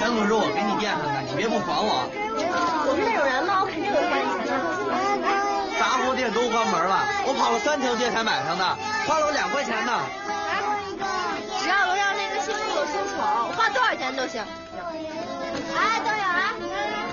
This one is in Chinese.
钱可是我给你垫上的，你别不还我。 我是那种人吗？我肯定有还你钱的。 杂货店都关门了，我跑了3条街才买上的，花了我2块钱呢。 只要能让那个姓陆的出丑，花多少钱都行。哎，都有啊。